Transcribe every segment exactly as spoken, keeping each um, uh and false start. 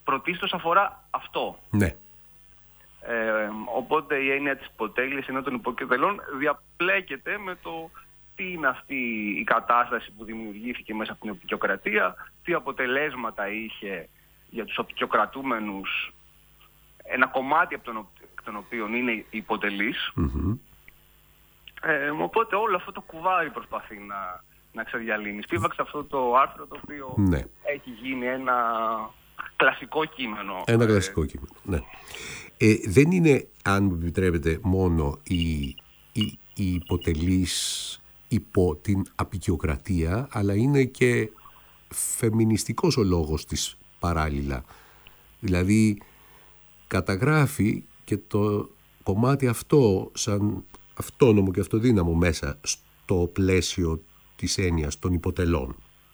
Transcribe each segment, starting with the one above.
πρωτίστως αφορά αυτό. Ναι. Ε, οπότε η έννοια της υποτέλειας ενώ των υποκεφαλών διαπλέκεται με το τι είναι αυτή η κατάσταση που δημιουργήθηκε μέσα από την αποικιοκρατία, τι αποτελέσματα είχε για τους αποικιοκρατούμενους, ένα κομμάτι από τον, τον οποίο είναι η υποτελής. Mm-hmm. Ε, οπότε όλο αυτό το κουβάρι προσπαθεί να, να ξεδιαλύνει. Σπίβαξε αυτό το άρθρο το οποίο ναι. έχει γίνει ένα κλασικό κείμενο. Ένα κλασικό κείμενο, ναι. Ε, δεν είναι, αν μου επιτρέπετε, μόνο η, η, η υποτελής υπό την αποικιοκρατία, αλλά είναι και φεμινιστικός ο λόγος της παράλληλα. Δηλαδή καταγράφει και το κομμάτι αυτό σαν αυτόνομο και αυτοδύναμο μέσα στο πλαίσιο της έννοιας των υποτελών.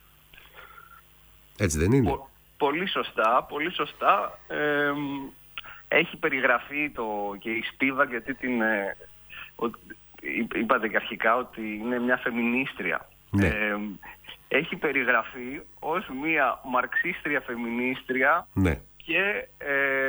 Έτσι δεν είναι? Πο, πολύ σωστά, πολύ σωστά. Ε, έχει περιγραφεί το, και η Σπίβακ, γιατί την, ε, ο, είπατε και αρχικά ότι είναι μια φεμινίστρια. Ναι. Ε, έχει περιγραφεί ως μια μαρξίστρια φεμινίστρια, ναι. και ε,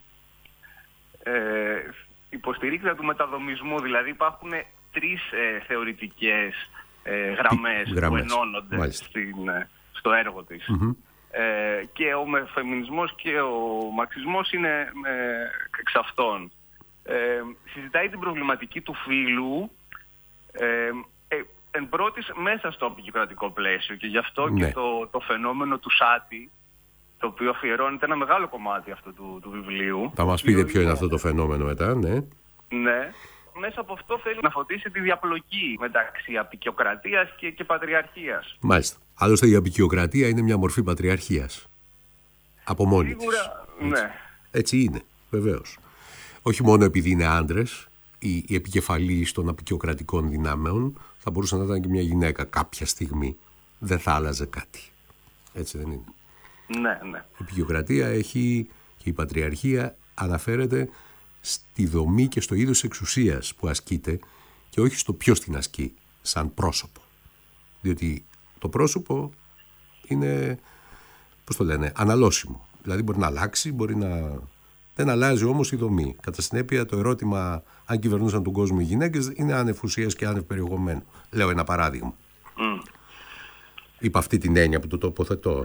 ε, υποστηρίκτρια του μεταδομισμού. Δηλαδή υπάρχουν τρεις ε, θεωρητικές ε, γραμμές, γραμμές που ενώνονται στην, στο έργο της. Mm-hmm. Ε, και ο με, φεμινισμός και ο μαρξισμός είναι ε, εξ αυτών. Ε, συζητάει την προβληματική του φύλου ε, ε, εν πρώτης μέσα στο αποικιοκρατικό πλαίσιο, και γι' αυτό ναι. και το, το φαινόμενο του Σάτι, το οποίο αφιερώνεται ένα μεγάλο κομμάτι αυτού του, του βιβλίου. Θα μας πείτε ποιο είναι αυτό το φαινόμενο μετά, ναι. Ναι. Μέσα από αυτό θέλει να φωτίσει τη διαπλοκή μεταξύ αποικιοκρατίας και, και πατριαρχίας. Μάλιστα. Άλλωστε η αποικιοκρατία είναι μια μορφή πατριαρχίας. Από μόνη Σίγουρα, της. ναι. Έτσι είναι, βεβαίως. Όχι μόνο επειδή είναι άντρες, οι, οι επικεφαλείς των αποικιοκρατικών δυνάμεων, θα μπορούσε να ήταν και μια γυναίκα κάποια στιγμή. Δεν θα άλλαζε κάτι. Έτσι δεν είναι? Ναι, ναι. Η αποικιοκρατία έχει, και η πατριαρχία αναφέρεται στη δομή και στο είδος εξουσίας που ασκείται και όχι στο ποιος την ασκεί σαν πρόσωπο. Διότι το πρόσωπο είναι, πώς το λένε, αναλώσιμο. Δηλαδή μπορεί να αλλάξει, μπορεί να... Δεν αλλάζει όμως η δομή. Κατά συνέπεια το ερώτημα αν κυβερνούσαν τον κόσμο οι γυναίκες είναι άνευ ουσίας και άνευ περιεχομένου. Λέω ένα παράδειγμα. Mm. Είπα αυτή την έννοια που το τοποθετώ.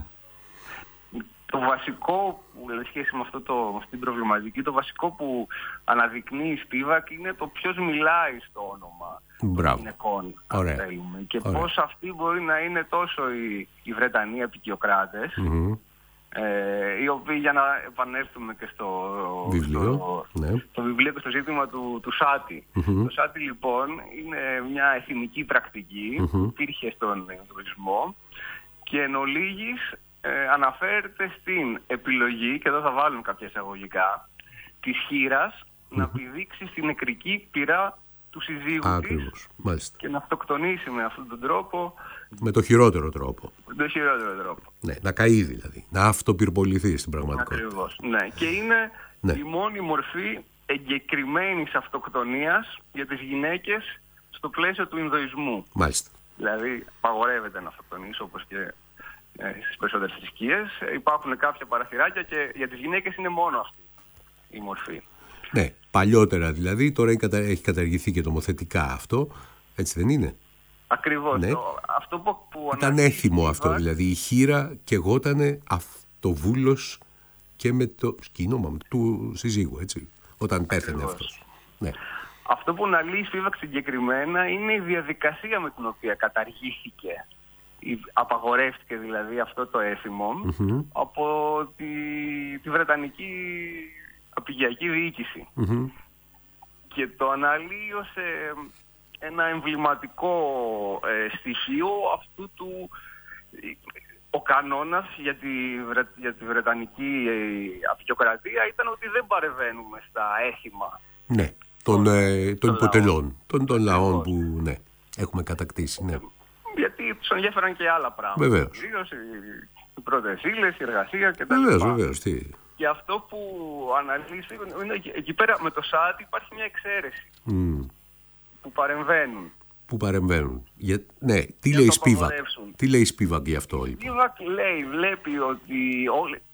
Το βασικό που λέει σχέση με, αυτό το, με αυτή την προβληματική, το βασικό που αναδεικνύει η Σπίβακ είναι το ποιος μιλάει στο όνομα Μπράβο. των γυναικών, αν θέλουμε. Και Ωραία. πώς αυτοί μπορεί να είναι τόσο οι, οι Βρετανοί αποικιοκράτες, mm-hmm. ε, οι οποίοι, για να επανέλθουμε και στο βιβλίο, στο, ναι. στο βιβλίο και στο ζήτημα του, του Σάτι. Mm-hmm. Το Σάτι λοιπόν είναι μια εθνική πρακτική mm-hmm. που υπήρχε στον Ινδουισμό και εν ολίγης Ε, αναφέρεται στην επιλογή, και εδώ θα βάλουμε κάποια εισαγωγικά, της χήρας mm-hmm. να πηδήξει στην νεκρική πυρά του συζύγου Ακριβώς. της Μάλιστα. και να αυτοκτονήσει με αυτόν τον τρόπο. Με το χειρότερο τρόπο. Με το χειρότερο τρόπο. Ναι, να καεί δηλαδή. Να αυτοπυρποληθεί στην πραγματικότητα. Ακριβώς. Ναι. Και είναι ναι. η μόνη μορφή εγκεκριμένης αυτοκτονίας για τις γυναίκες στο πλαίσιο του Ινδουισμού. Μάλιστα. Δηλαδή, απαγορεύεται να αυτοκτονήσει, όπως και στις περισσότερες θρησκείες. Υπάρχουν κάποια παραθυράκια και για τις γυναίκες είναι μόνο αυτή η μορφή. Ναι, παλιότερα δηλαδή, τώρα έχει καταργηθεί και νομοθετικά αυτό, έτσι δεν είναι? Ακριβώς. Ναι. Το, αυτό που, που ήταν έθιμο αυτό, δηλαδή η χήρα καιγότανε αυτοβούλος και με το σκήνομα του συζύγου, έτσι, όταν πέθανε αυτός. Ναι. Αυτό που αναλύει η Σπίβακ συγκεκριμένα είναι η διαδικασία με την οποία καταργήθηκε, απαγορεύτηκε δηλαδή αυτό το έθιμο mm-hmm. από τη, τη Βρετανική απικιακή διοίκηση. Mm-hmm. Και το αναλύει ως ε, ένα εμβληματικό ε, στοιχείο αυτού του... Ο κανόνας για τη, για τη Βρετανική ε, απικιοκρατία ήταν ότι δεν παρεβαίνουμε στα έθιμα. Ναι, των, ε, των υποτελών, των, των λαών που ναι, έχουμε κατακτήσει. Ναι. Γιατί τους ενδιαφέραν και άλλα πράγματα. Βεβαίως. Κυρίως οι πρώτες ύλες, η εργασία κτλ. Βεβαίως, βεβαίως. Τι... Και αυτό που αναλύσει είναι εκεί, εκεί πέρα με το Σάτι υπάρχει μια εξαίρεση. Mm. Που παρεμβαίνουν. Που παρεμβαίνουν. Για... Ναι, τι λέει η Σπίβακ. Τι λέει η Σπίβακ γι' αυτό, λοιπόν? Η Σπίβακ λέει, βλέπει ότι όλη,